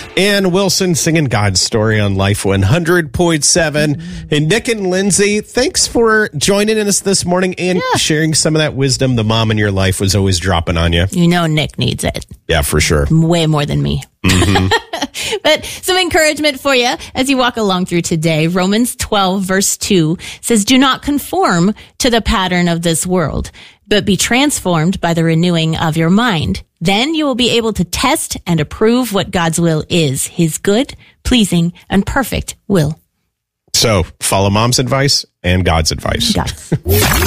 Ann Wilson singing God's Story on Life 100.7. And Nick and Lindsay, thanks for joining us this morning and sharing some of that wisdom the mom in your life was always dropping on you. You know Nick needs it. Yeah, for sure. Way more than me. Mm-hmm. But some encouragement for you as you walk along through today. Romans 12 verse 2 says, "Do not conform to the pattern of this world, but be transformed by the renewing of your mind. Then you will be able to test and approve what God's will is, his good, pleasing, and perfect will." So follow mom's advice and God's advice. God's.